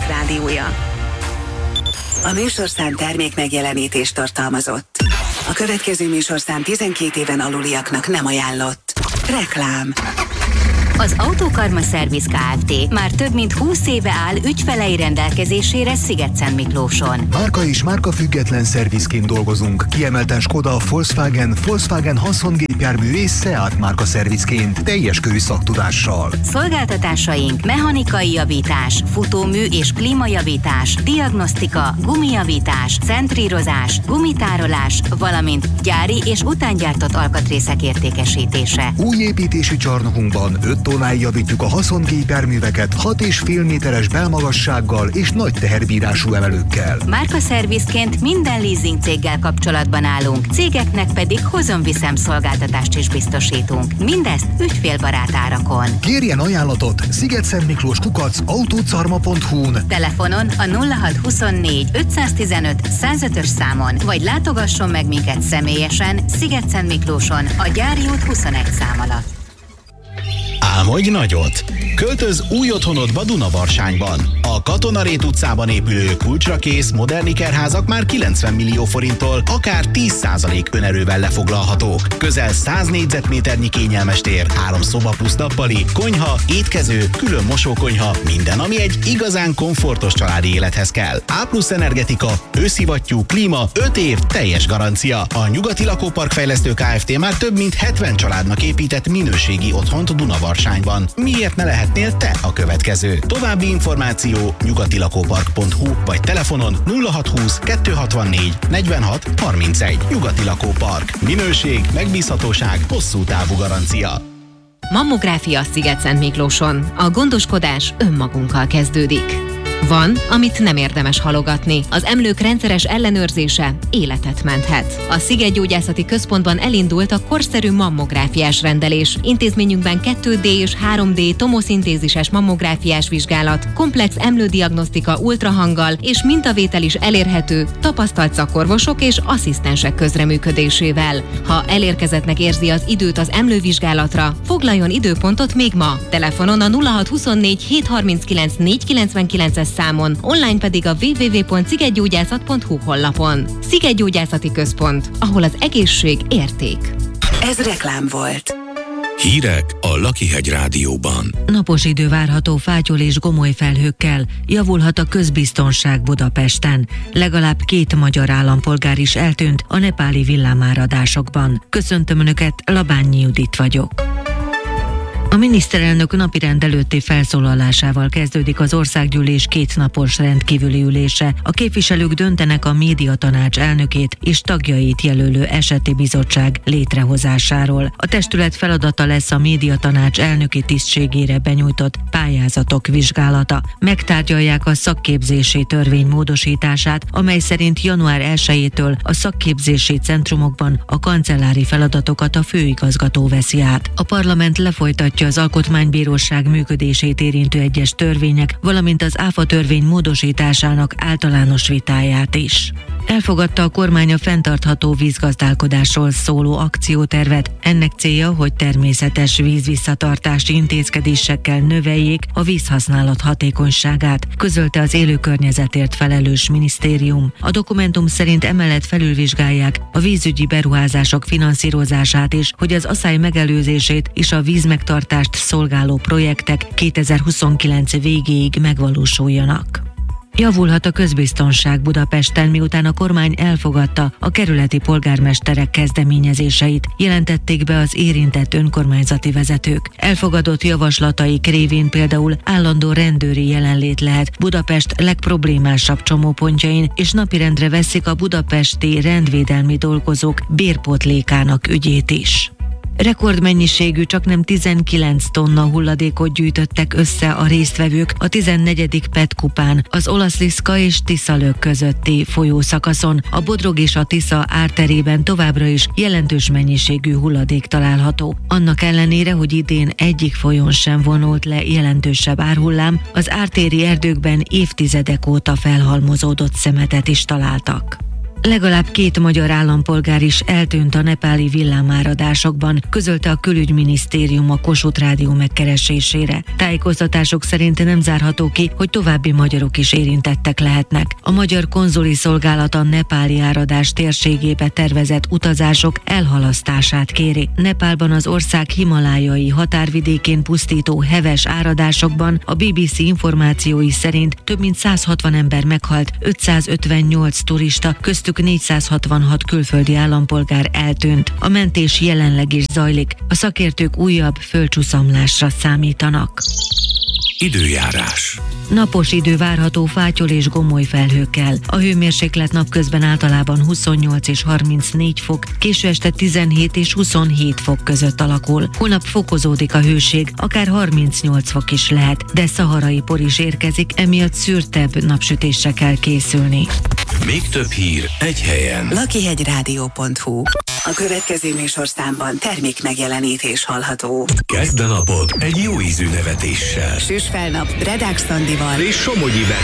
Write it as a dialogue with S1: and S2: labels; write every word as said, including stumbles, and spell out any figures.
S1: rádiója.
S2: A műsorszám termék megjelenítést tartalmazott. A következő műsorszám tizenkét éven aluliaknak nem ajánlott. Reklám.
S1: Az Autókarma Szerviz Kft. Már több mint húsz éve áll ügyfelei rendelkezésére Szigetszentmiklóson.
S3: Márka és márka független szervizként dolgozunk. Kiemelten Skoda, Volkswagen, Volkswagen haszongépjármű és Seat márka szervizként teljes körű szaktudással.
S1: Szolgáltatásaink mechanikai javítás, futómű és klímajavítás, diagnosztika, gumijavítás, centrírozás, gumitárolás, valamint gyári és utángyártott alkatrészek értékesítése.
S3: Új építési csarnokunkban öt tonnáig javítjuk a haszongépjárműveket hat és fél méteres belmagassággal és nagy teherbírású emelőkkel.
S1: Márkaszervizként minden leasing céggel kapcsolatban állunk, cégeknek pedig hozom-viszem szolgáltatást is biztosítunk. Mindezt ügyfélbarát árakon.
S3: Kérjen ajánlatot Szigetszentmiklós kukac autócarma pont hu-n,
S1: telefonon a nulla hat huszonnégy ötszáztizenöt százötös számon, vagy látogasson meg minket személyesen Szigetszentmiklóson a Gyári út huszonegy szám alatt.
S4: Álmodj nagyot! Költöz új otthonodba Dunavarsányban. A Katonarét utcában épülő kulcsra kész modern ikerházak már kilencven millió forinttól, akár tíz százalék önerővel lefoglalhatók. Közel száz négyzetméternyi kényelmes tér, három szoba plusz nappali, konyha, étkező, külön mosókonyha, minden, ami egy igazán komfortos családi élethez kell. A plusz energetika, őszivattyú, klíma, öt év teljes garancia. A Nyugati Lakópark Fejlesztő Kft. Már több mint hetven családnak épített minőségi otthont Dunavarsányban. Miért ne lehetnél te a következő? További információ nyugatilakópark pont hu vagy telefonon nulla hat húsz kettőszázhatvannégy negyvenhat harmincegy. Nyugati Lakópark. Minőség, megbízhatóság, hosszú távú garancia.
S5: Mammográfia Szigetszentmiklóson. A gondoskodás önmagunkkal kezdődik. Van, amit nem érdemes halogatni. Az emlők rendszeres ellenőrzése életet menthet. A Szigetgyógyászati Központban elindult a korszerű mammográfiás rendelés. Intézményünkben kettő dé és három dé tomoszintézises mammográfiás vizsgálat, komplex emlődiagnosztika ultrahanggal és mintavétel is elérhető tapasztalt szakorvosok és asszisztensek közreműködésével. Ha elérkezettnek érzi az időt az emlővizsgálatra, foglaljon időpontot még ma. Telefonon a nulla hat huszonnégy hétszázharminckilenc négyszázkilencvenkilences számon, online pedig a double-u double-u double-u pont szigetgyógyászat pont hu honlapon. Szigetgyógyászati Központ, ahol az egészség érték.
S2: Ez reklám volt.
S6: Hírek a Lakihegy Rádióban.
S7: Napos idő várható fátyol és gomoly felhőkkel, javulhat a közbiztonság Budapesten. Legalább két magyar állampolgár is eltűnt a nepáli villámáradásokban. Köszöntöm Önöket, Labányi Judit vagyok. A miniszterelnök napirend előtti felszólalásával kezdődik az országgyűlés kétnapos rendkívüli ülése. A képviselők döntenek a médiatanács elnökét és tagjait jelölő eseti bizottság létrehozásáról. A testület feladata lesz a médiatanács elnöki tisztségére benyújtott pályázatok vizsgálata. Megtárgyalják a szakképzési törvény módosítását, amely szerint január elsejétől a szakképzési centrumokban a kancellári feladatokat a főigazgató veszi át. A parlament lefolytatja az Alkotmánybíróság működését érintő egyes törvények, valamint az áfa törvény módosításának általános vitáját is. Elfogadta a kormány a fenntartható vízgazdálkodásról szóló akciótervet. Ennek célja, hogy természetes vízvisszatartási intézkedésekkel növeljék a vízhasználat hatékonyságát, közölte az élő környezetért felelős minisztérium. A dokumentum szerint emellett felülvizsgálják a vízügyi beruházások finanszírozását is, hogy az aszály megelőzését és a vízmegtartást szolgáló projektek kétezer-huszonkilenc végéig megvalósuljanak. Javulhat a közbiztonság Budapesten, miután a kormány elfogadta a kerületi polgármesterek kezdeményezéseit, jelentették be az érintett önkormányzati vezetők. Elfogadott javaslataik révén például állandó rendőri jelenlét lehet Budapest legproblémásabb csomópontjain, és napirendre veszik a budapesti rendvédelmi dolgozók bérpótlékának ügyét is. Rekordmennyiségű, csaknem tizenkilenc tonna hulladékot gyűjtöttek össze a résztvevők a tizennegyedik pé e té kupán az Olaszliszka és Tiszalök közötti folyószakaszon. A Bodrog és a Tisza árterében továbbra is jelentős mennyiségű hulladék található. Annak ellenére, hogy idén egyik folyón sem vonult le jelentősebb árhullám, az ártéri erdőkben évtizedek óta felhalmozódott szemetet is találtak. Legalább két magyar állampolgár is eltűnt a nepáli villámáradásokban, közölte a külügyminisztérium a Kossuth Rádió megkeresésére. Tájékoztatások szerint nem zárható ki, hogy további magyarok is érintettek lehetnek. A magyar konzuli szolgálat a nepáli áradás térségébe tervezett utazások elhalasztását kéri. Nepálban az ország himalájai határvidékén pusztító heves áradásokban a bé bé cé információi szerint több mint száz hatvan ember meghalt, ötszázötvennyolc turista, köztük négyszázhatvanhat külföldi állampolgár eltűnt. A mentés jelenleg is zajlik. A szakértők újabb földcsúszamlásra számítanak.
S6: Időjárás.
S7: Napos idő várható fátyol és gomoly felhőkkel. A hőmérséklet napközben általában huszonnyolc és harmincnégy fok, késő este tizenhét és huszonhét fok között alakul. Holnap fokozódik a hőség, akár harmincnyolc fok is lehet, de szaharai por is érkezik, emiatt szürtebb napsütésre kell készülni.
S6: Még több hír egy helyen.
S2: lakihegyrádió pont hu. A következő műsorszámban termék megjelenítés hallható.
S6: Kezd a napod egy jó ízű nevetéssel.
S2: Süss fel nap Redák Szandival
S8: és Somogyi Betti.